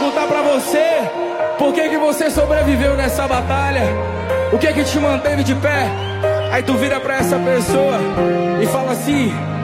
perguntar pra você por que você sobreviveu nessa batalha, o que te manteve de pé. Aí tu vira pra essa pessoa e fala assim: